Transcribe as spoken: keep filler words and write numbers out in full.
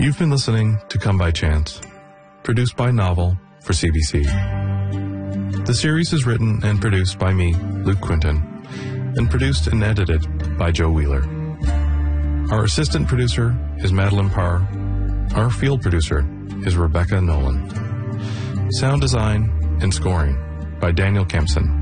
You've been listening to Come By Chance, produced by Novel for C B C. The series is written and produced by me, Luke Quinton, and produced and edited by Joe Wheeler. Our assistant producer is Madeline Parr. Our field producer is Rebecca Nolan. Sound design and scoring by Daniel Kempson.